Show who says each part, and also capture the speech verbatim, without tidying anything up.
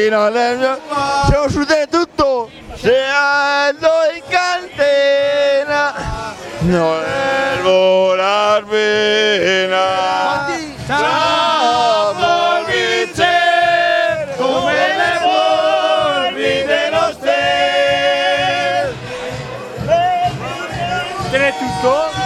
Speaker 1: Siamo su te tutto, se ando in catena, non è volar bene. Ciao Volvice, come le volvi dello stel.
Speaker 2: Te l'è tutto?